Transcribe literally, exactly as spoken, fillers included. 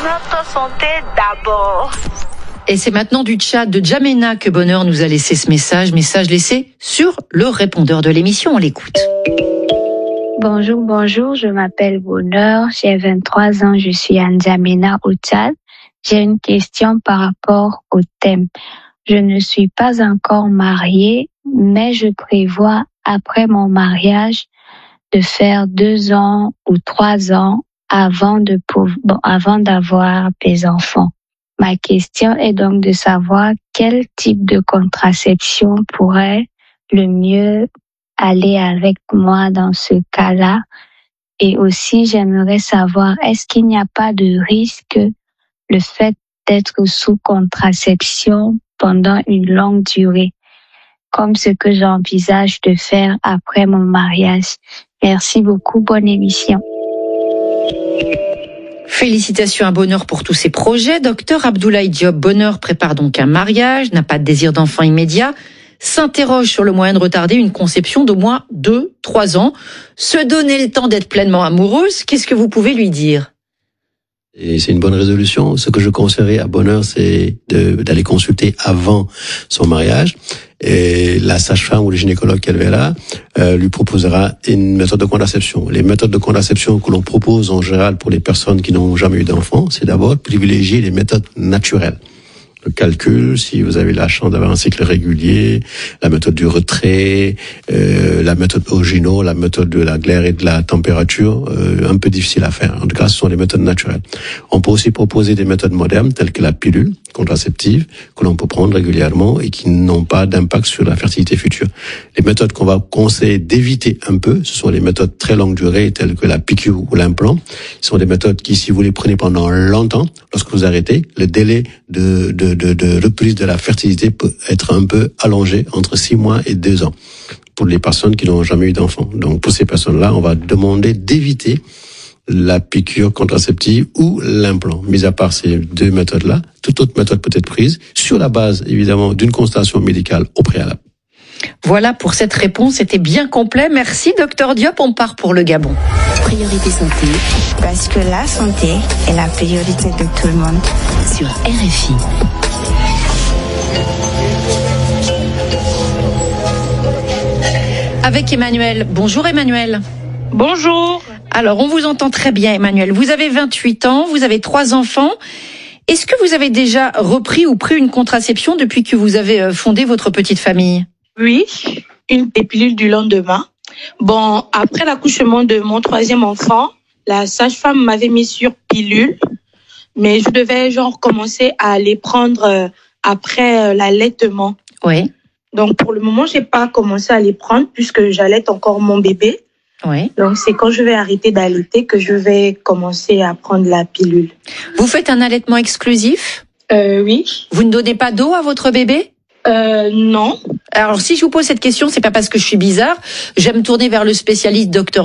Notre santé d'abord. Et c'est maintenant du chat de Jamena que Bonheur nous a laissé ce message. Message laissé sur le répondeur de l'émission. On l'écoute. Bonjour, bonjour, je m'appelle Bonheur, j'ai vingt-trois ans, je suis à N'Djamena au Tchad. J'ai une question par rapport au thème. Je ne suis pas encore mariée, mais je prévois après mon mariage de faire deux ans ou trois ans avant de pouvoir, bon, avant d'avoir des enfants. Ma question est donc de savoir quel type de contraception pourrait le mieux aller avec moi dans ce cas-là. Et aussi, j'aimerais savoir, est-ce qu'il n'y a pas de risque le fait d'être sous contraception pendant une longue durée, comme ce que j'envisage de faire après mon mariage? Merci beaucoup, bonne émission. Félicitations à Bonheur pour tous ses projets. Docteur Abdoulaye Diop, Bonheur prépare donc un mariage, n'a pas de désir d'enfant immédiat, s'interroge sur le moyen de retarder une conception d'au moins deux, trois ans, se donner le temps d'être pleinement amoureuse. Qu'est-ce que vous pouvez lui dire? Et c'est une bonne résolution. Ce que je conseillerais à Bonheur, c'est de, d'aller consulter avant son mariage. Et la sage-femme ou le gynécologue qu'elle verra euh, lui proposera une méthode de contraception. Les méthodes de contraception que l'on propose en général pour les personnes qui n'ont jamais eu d'enfant, c'est d'abord privilégier les méthodes naturelles. Le calcul, si vous avez la chance d'avoir un cycle régulier, la méthode du retrait, euh, la méthode Ogino, la méthode de la glaire et de la température, euh, un peu difficile à faire. En tout cas, ce sont les méthodes naturelles. On peut aussi proposer des méthodes modernes, telles que la pilule contraceptive, que l'on peut prendre régulièrement et qui n'ont pas d'impact sur la fertilité future. Les méthodes qu'on va conseiller d'éviter un peu, ce sont les méthodes très longue durée, telles que la piqûre ou l'implant. Ce sont des méthodes qui, si vous les prenez pendant longtemps, lorsque vous arrêtez, le délai de, de De, de reprise de la fertilité peut être un peu allongé entre six mois et deux ans pour les personnes qui n'ont jamais eu d'enfant. Donc pour ces personnes-là, on va demander d'éviter la piqûre contraceptive ou l'implant. Mis à part ces deux méthodes-là, toute autre méthode peut être prise sur la base évidemment d'une consultation médicale au préalable. Voilà pour cette réponse, c'était bien complet. Merci Docteur Diop, on part pour le Gabon. Priorité santé. Parce que la santé est la priorité de tout le monde. Sur R F I. Avec Emmanuel. Bonjour Emmanuel. Bonjour. Alors, on vous entend très bien Emmanuel. Vous avez vingt-huit ans, vous avez trois enfants. Est-ce que vous avez déjà repris ou pris une contraception depuis que vous avez fondé votre petite famille? Oui, une des pilules du lendemain. Bon, après l'accouchement de mon troisième enfant, la sage-femme m'avait mis sur pilule, mais je devais genre commencer à les prendre après l'allaitement. Oui. Donc pour le moment, j'ai pas commencé à les prendre puisque j'allaite encore mon bébé. Oui. Donc c'est quand je vais arrêter d'allaiter que je vais commencer à prendre la pilule. Vous faites un allaitement exclusif? Euh, oui. Vous ne donnez pas d'eau à votre bébé? Euh, non. Alors si je vous pose cette question, c'est pas parce que je suis bizarre. J'aime tourner vers le spécialiste docteur